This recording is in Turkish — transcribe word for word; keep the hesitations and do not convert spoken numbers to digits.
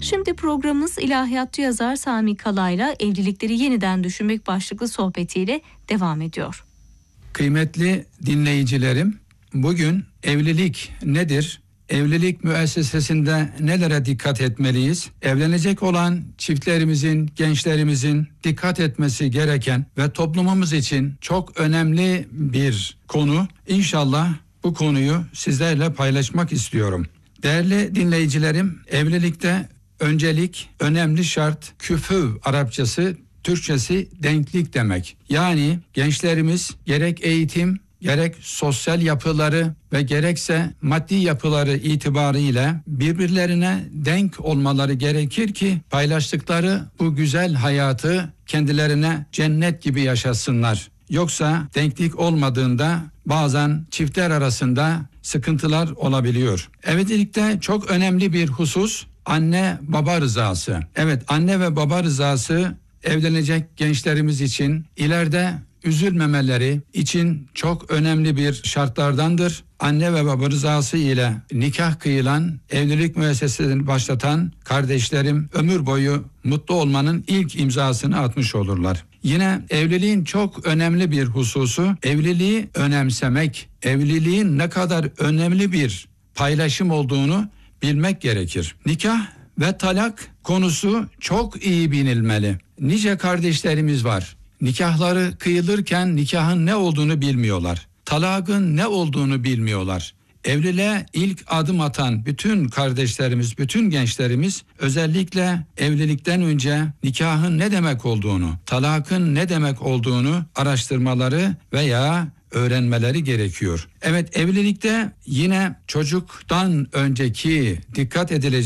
Şimdi programımız ilahiyatçı yazar Sami Kalay'la evlilikleri yeniden düşünmek başlıklı sohbetiyle devam ediyor. Kıymetli dinleyicilerim, bugün evlilik nedir? Evlilik müessesesinde nelere dikkat etmeliyiz? Evlenecek olan çiftlerimizin, gençlerimizin dikkat etmesi gereken ve toplumumuz için çok önemli bir konu. İnşallah bu konuyu sizlerle paylaşmak istiyorum. Değerli dinleyicilerim, evlilikte öncelik, önemli şart, küfü Arapçası, Türkçesi denklik demek. Yani gençlerimiz gerek eğitim, gerek sosyal yapıları ve gerekse maddi yapıları itibarıyla birbirlerine denk olmaları gerekir ki paylaştıkları bu güzel hayatı kendilerine cennet gibi yaşasınlar. Yoksa denklik olmadığında bazen çiftler arasında sıkıntılar olabiliyor. Evlilikte çok önemli bir husus anne baba rızası. Evet, anne ve baba rızası evlenecek gençlerimiz için ileride üzülmemeleri için çok önemli bir şartlardandır. Anne ve baba rızası ile nikah kıyılan, evlilik müessesesini başlatan kardeşlerim ömür boyu mutlu olmanın ilk imzasını atmış olurlar. Yine evliliğin çok önemli bir hususu evliliği önemsemek, evliliğin ne kadar önemli bir paylaşım olduğunu bilmek gerekir. Nikah ve talak konusu çok iyi bilinmeli. Nice kardeşlerimiz var. Nikahları kıyılırken nikahın ne olduğunu bilmiyorlar. Talakın ne olduğunu bilmiyorlar. Evliliğe ilk adım atan bütün kardeşlerimiz, bütün gençlerimiz özellikle evlilikten önce nikahın ne demek olduğunu, talakın ne demek olduğunu araştırmaları veya öğrenmeleri gerekiyor. Evet, evlilikte yine çocuktan önceki dikkat edilecek